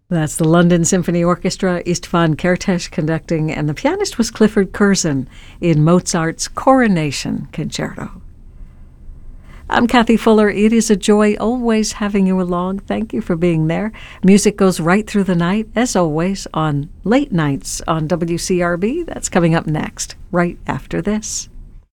That's the London Symphony Orchestra, Istvan Kertész conducting, and the pianist was Clifford Curzon in Mozart's Coronation Concerto. I'm Kathy Fuller. It is a joy always having you along. Thank you for being there. Music goes right through the night, as always, on late nights on WCRB. That's coming up next, right after this.